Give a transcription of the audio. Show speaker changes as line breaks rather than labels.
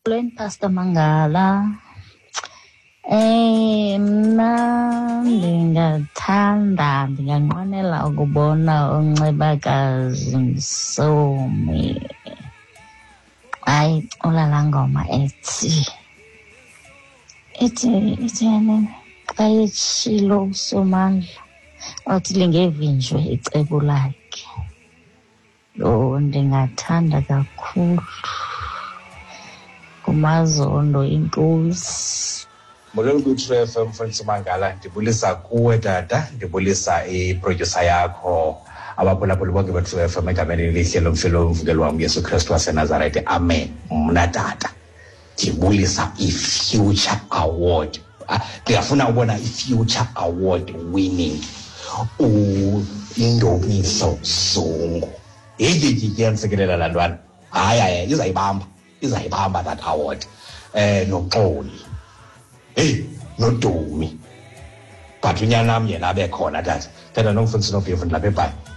Pastor Mangala. Mna ndinganqwenela ukubona uNcebakazi Msomi. Hayi ulala ngoma ethi xa etshilo uSomandla wathi lingevinjwe icebo lakhe. Lo ndingathanda kakhulu. Kumazondo inkosi.
Molweni kwi-True FM mfundisi Mangala, ndibulisa kuwe tata, ndibulisa iproducer yakho, abaphulaphuli bonke be-True FM egameni elihle lomfilo womvukeli wam Yesu Kristu waseNazarete. Amen. Mna tata ndibulisa i-Future Award. Ndiyafuna ubona i-Future Award winning uNdomiso Zungu. Yeyiyenzikelela laa ntwana. Hayi izayibamba that award. Noxoli. Hey, noDumi. But unyana nam yena abe khona tata. Tata nomfundisi noBevu ndilapha eBhayi.